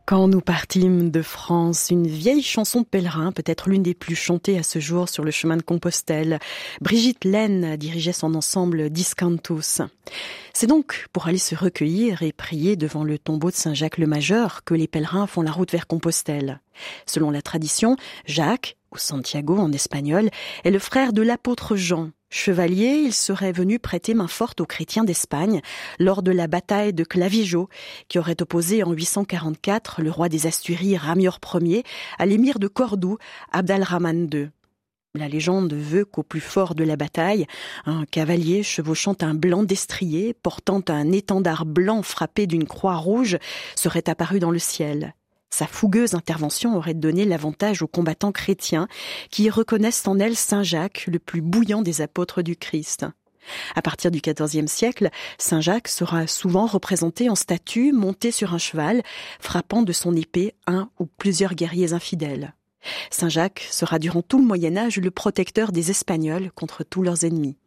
Quand nous partîmes de France, une vieille chanson de pèlerin, peut-être l'une des plus chantées à ce jour sur le chemin de Compostelle. Brigitte Laine dirigeait son ensemble Discantus. C'est donc pour aller se recueillir et prier devant le tombeau de Saint-Jacques le Majeur que les pèlerins font la route vers Compostelle. Selon la tradition, Jacques, ou Santiago en espagnol, est le frère de l'apôtre Jean. Chevalier, il serait venu prêter main forte aux chrétiens d'Espagne lors de la bataille de Clavijo, qui aurait opposé en 844 le roi des Asturies Ramior Ier à l'émir de Cordoue, Abd-al-Rahman II. La légende veut qu'au plus fort de la bataille, un cavalier chevauchant un blanc destrier, portant un étendard blanc frappé d'une croix rouge, serait apparu dans le ciel. Sa fougueuse intervention aurait donné l'avantage aux combattants chrétiens qui reconnaissent en elle Saint Jacques, le plus bouillant des apôtres du Christ. À partir du XIVe siècle, Saint Jacques sera souvent représenté en statue, monté sur un cheval, frappant de son épée un ou plusieurs guerriers infidèles. Saint Jacques sera durant tout le Moyen-Âge le protecteur des Espagnols contre tous leurs ennemis.